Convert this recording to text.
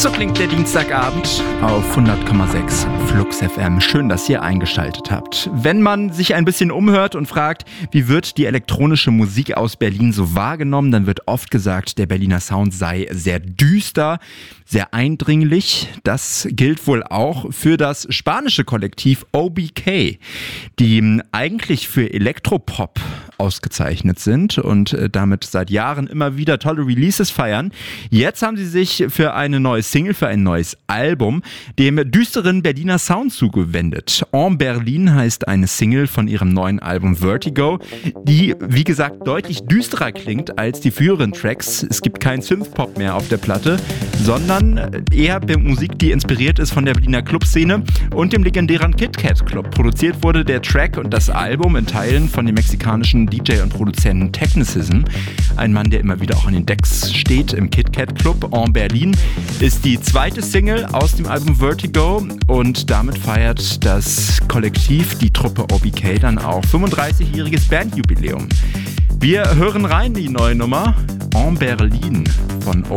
So klingt der Dienstagabend auf 100,6 Flux FM. Schön, dass ihr eingeschaltet habt. Wenn man sich ein bisschen umhört und fragt, wie wird die elektronische Musik aus Berlin so wahrgenommen, dann wird oft gesagt, der Berliner Sound sei sehr düster, sehr eindringlich. Das gilt wohl auch für das spanische Kollektiv OBK, die eigentlich für Elektropop ausgezeichnet sind und damit seit Jahren immer wieder tolle Releases feiern. Jetzt haben sie sich für eine neue Single, für ein neues Album, dem düsteren Berliner Sound zugewendet. En Berlin heißt eine Single von ihrem neuen Album Vertigo, die, wie gesagt, deutlich düsterer klingt als die früheren Tracks. Es gibt keinen Synthpop mehr auf der Platte, sondern eher Musik, die inspiriert ist von der Berliner Clubszene und dem legendären Kit Kat Club. Produziert wurde der Track und das Album in Teilen von dem mexikanischen DJ und Produzenten Technicism. Ein Mann, der immer wieder auch an den Decks steht im Kit Kat Club. En Berlin ist die zweite Single aus dem Album Vertigo und damit feiert das Kollektiv, die Truppe OBK, dann auch 35-jähriges Bandjubiläum. Wir hören rein die neue Nummer En Berlin von